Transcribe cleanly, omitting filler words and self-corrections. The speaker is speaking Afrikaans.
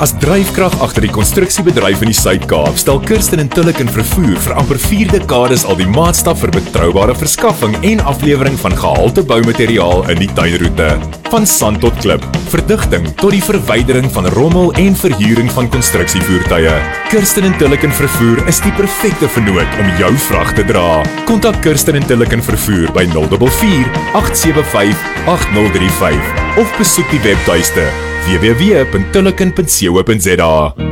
As dryfkrag agter die konstruksiebedryf in die Suid-Kaap, stel Kirsten en Tulliken Vervoer vir amper 4 dekades al die maatstaf vir betroubare verskaffing en aflewering van gehalte boumateriaal in die tuinroete. Van sand tot klip, verdigting tot die verwydering van rommel en verhuuring van konstruksievoertuie. Kirsten en Tulliken Vervoer is die perfekte vennoot om jou vrag te dra. Kontak Kirsten en Tulliken Vervoer by 044 875 8035 of besoek die webtuiste www.tulliken.co.za.